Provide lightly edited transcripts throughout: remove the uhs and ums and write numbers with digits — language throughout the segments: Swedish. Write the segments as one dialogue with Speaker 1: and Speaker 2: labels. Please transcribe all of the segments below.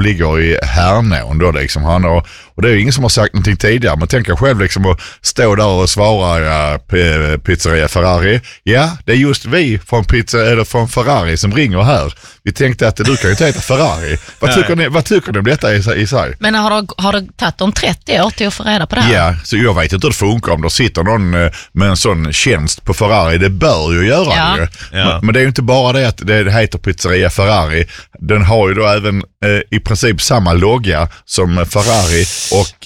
Speaker 1: och ligger i Härnån då liksom. Och det är ju ingen som har sagt någonting tidigare, men tänk själv liksom att stå där och svara pizzeria Ferrari. Ja, det är just vi från Ferrari som ringer här. Vi tänkte att du kan ju inte heta Ferrari. Vad tycker ni om detta i sig? Men
Speaker 2: har det tagit dem 30 år till att få reda på det här?
Speaker 1: Ja, så jag vet inte hur det funkar om det sitter någon med en sån tjänst på Ferrari. Det bör ju göra det. Ja. Men det är ju inte bara det att det heter pizzeria Ferrari. Den har ju då även i princip samma logga som Ferrari och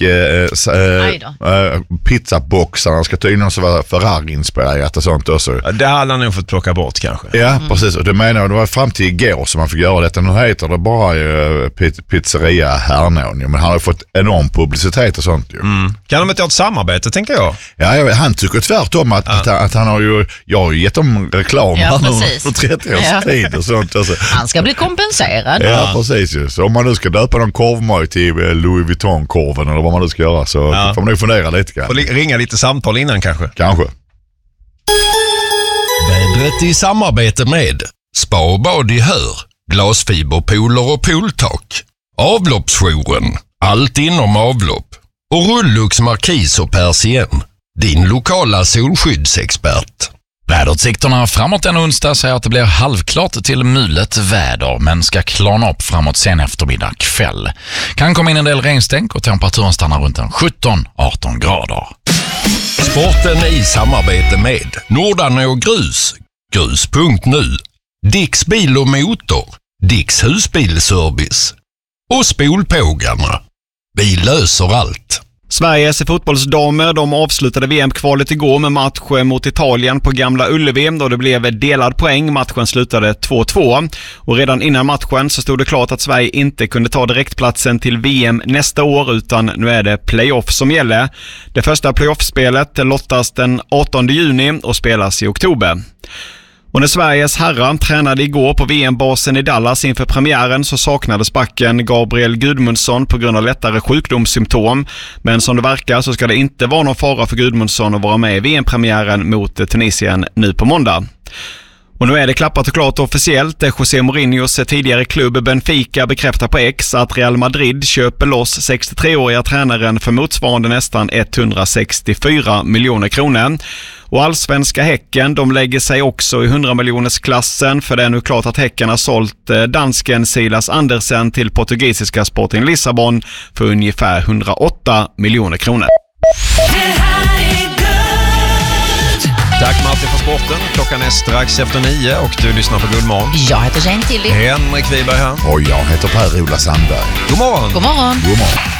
Speaker 1: pizzaboxarna ska tydligen också vara Ferrari-inspirerat och sånt också.
Speaker 3: Det hade han nog fått plocka bort kanske.
Speaker 1: Ja, precis. Och det menar jag, det var fram till igår som man fick göra detta. Nu heter det bara pizzeria Härnån. Men han har ju fått enorm publicitet och sånt ju.
Speaker 3: Kan de inte ha ett samarbete, tänker jag?
Speaker 1: Ja, han tycker tvärtom att han har ju... Jag har ju gett dem reklam för 30 års tid och sånt. Alltså.
Speaker 2: Han ska bli kompenserad.
Speaker 1: Ja, precis ju. Så om man nu ska döpa någon korvmoj till Louis Vuitton-korven eller vad man nu ska göra, så får man nog fundera lite grann.
Speaker 3: Och ringa lite samtal innan kanske.
Speaker 1: Kanske.
Speaker 4: Vädret i samarbete med Spa och bad i Hör, glasfiberpooler och pooltak, avloppsjouren, allt inom avlopp och Rullux Markis och Persien, din lokala solskyddsexpert.
Speaker 5: Väderutsikterna framåt den onsdag säger att det blir halvklart till mulet väder, men ska klarna upp framåt sen eftermiddag kväll. Kan komma in en del regnstänk och temperaturen stannar runt 17-18 grader.
Speaker 4: Sporten i samarbete med Nordanå Grus, grus.nu, Dicks bil och motor, Dicks husbilservice och Spolpågarna. Vi löser allt.
Speaker 6: Sveriges fotbollsdamer, de avslutade VM-kvalet igår med match mot Italien på Gamla Ullevi, då det blev delad poäng. Matchen slutade 2-2 och redan innan matchen så stod det klart att Sverige inte kunde ta direktplatsen till VM nästa år, utan nu är det playoff som gäller. Det första playoffspelet lottas den 18 juni och spelas i oktober. Och när Sveriges herrar tränade igår på VM-basen i Dallas inför premiären så saknades backen Gabriel Gudmundsson på grund av lättare sjukdomssymptom. Men som det verkar så ska det inte vara någon fara för Gudmundsson att vara med i VM-premiären mot Tunisien nu på måndag. Och nu är det klappat och klart officiellt. José Mourinhos tidigare klubb Benfica bekräftar på X att Real Madrid köper loss 63-åriga tränaren för motsvarande nästan 164 miljoner kronor. Och allsvenska Häcken, de lägger sig också i 100-miljonersklassen, för det är nu klart att Häcken har sålt dansken Silas Andersen till portugisiska Sporting Lissabon för ungefär 108 miljoner kronor.
Speaker 3: Tack Martin för sporten. Klockan är strax efter 9 och du lyssnar på Guldmorgon.
Speaker 2: Jag heter Jane Tilly.
Speaker 3: Henrik Wiberg här.
Speaker 1: Och jag heter Per-Ola Sandberg.
Speaker 3: God morgon.
Speaker 2: God morgon.
Speaker 1: God morgon.